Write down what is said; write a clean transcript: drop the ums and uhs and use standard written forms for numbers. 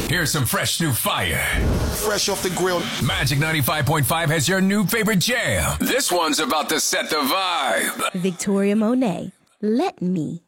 Here's some fresh new fire. Fresh off the grill. Magic 95.5 has your new favorite jam. This one's about to set the vibe. Victoria Monet, Let Me.